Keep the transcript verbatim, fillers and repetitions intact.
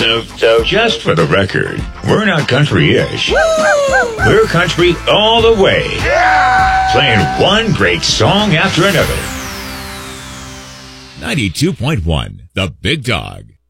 So, so, just for the record, we're not country-ish. We're country all the way. Playing one great song after another. ninety-two point one, The Big Dog.